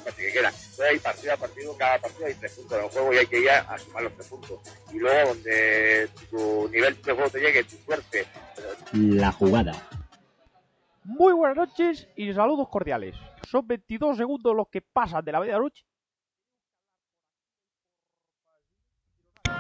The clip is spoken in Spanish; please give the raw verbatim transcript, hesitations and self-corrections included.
casi que quedan. Entonces hay partido a partido, cada partido hay tres puntos en el juego y hay que ir a, a sumar los tres puntos. Y luego donde tu nivel de juego te llegue, tu suerte. La jugada. Muy buenas noches y saludos cordiales. Son veintidós segundos los que pasan de la medianoche